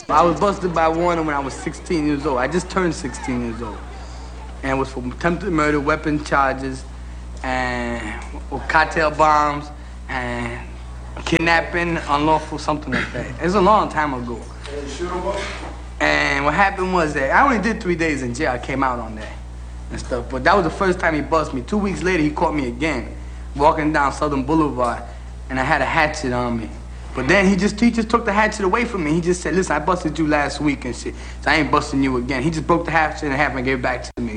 I was busted by Warner when I was 16 years old. I just turned 16 years old. And it was for attempted murder, weapon charges, and cartel bombs, and kidnapping, unlawful, something like that. It was a long time ago. And what happened was that I only did 3 days in jail. I came out on that and stuff. But that was the first time he busted me. 2 weeks later, he caught me again, walking down Southern Boulevard, and I had a hatchet on me. But then he just took the hatchet away from me. He just said, listen, I busted you last week and shit, so I ain't busting you again. He just broke the hatchet in half and gave it back to me.